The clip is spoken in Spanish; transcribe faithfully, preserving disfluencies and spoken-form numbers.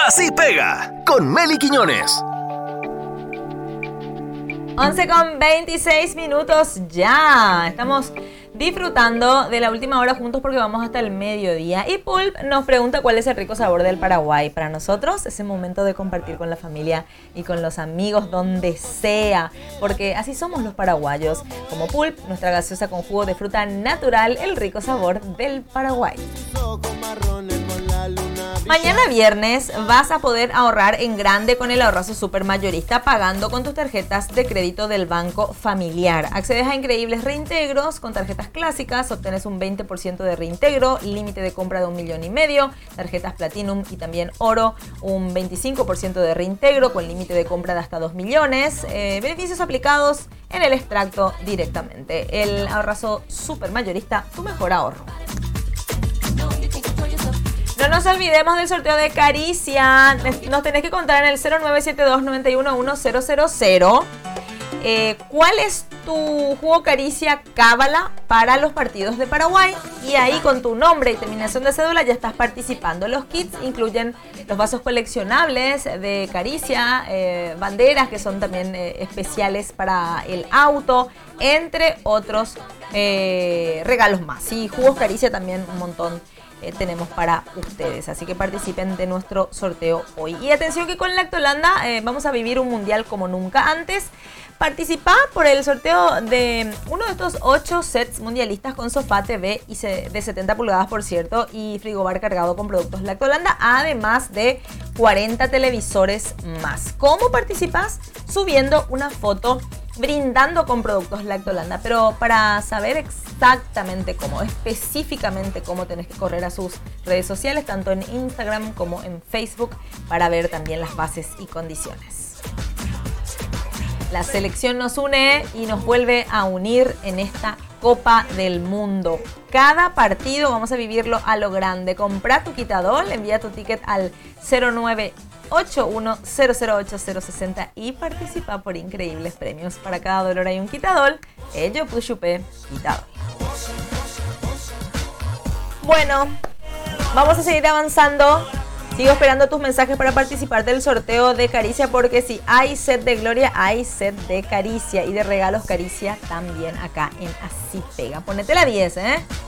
Así Pega, con Meli Quiñones. once con veintiséis minutos ya. Estamos disfrutando de la última hora juntos porque vamos hasta el mediodía. Y Pulp nos pregunta cuál es el rico sabor del Paraguay. Para nosotros es el momento de compartir con la familia y con los amigos donde sea. Porque así somos los paraguayos. Como Pulp, nuestra gaseosa con jugo de fruta natural, el rico sabor del Paraguay. Mañana viernes vas a poder ahorrar en grande con el ahorrazo super mayorista pagando con tus tarjetas de crédito del Banco Familiar. Accedes a increíbles reintegros con tarjetas clásicas, obtienes un veinte por ciento de reintegro, límite de compra de un millón y medio, tarjetas Platinum y también Oro, un veinticinco por ciento de reintegro con límite de compra de hasta dos millones, eh, beneficios aplicados en el extracto directamente. El ahorrazo super mayorista, tu mejor ahorro. No nos olvidemos del sorteo de Caricia. Nos tenés que contar en el cero nueve siete dos, nueve uno uno, cero cero cero eh, cuál es tu jugo Caricia Cábala para los partidos de Paraguay. Y ahí con tu nombre y terminación de cédula ya estás participando. Los kits incluyen los vasos coleccionables de Caricia, eh, banderas que son también eh, especiales para el auto, entre otros eh, regalos más. Y jugos Caricia también un montón. Eh, tenemos para ustedes, así que participen de nuestro sorteo hoy. Y atención que con Lactolanda eh, vamos a vivir un mundial como nunca antes. Participa por el sorteo de uno de estos ocho sets mundialistas con sofá, T V y se, de setenta pulgadas, por cierto, y frigobar cargado con productos Lactolanda, además de cuarenta televisores más. ¿Cómo participas? Subiendo una foto brindando con productos Lactolanda, pero para saber exactamente cómo, específicamente cómo tenés que correr a sus redes sociales, tanto en Instagram como en Facebook, para ver también las bases y condiciones. La selección nos une y nos vuelve a unir en esta Copa del Mundo. Cada partido vamos a vivirlo a lo grande. Comprá tu quitador, envía tu ticket al cero nueve ocho uno cero cero ocho cero seis cero y participa por increíbles premios. Para cada dólar hay un quitador. Ello pushupé quitador. Bueno, vamos a seguir avanzando. Sigo esperando tus mensajes para participar del sorteo de Caricia, porque si hay set de Gloria, hay set de Caricia y de regalos Caricia también acá en Así Pega. Ponete la diez, ¿eh?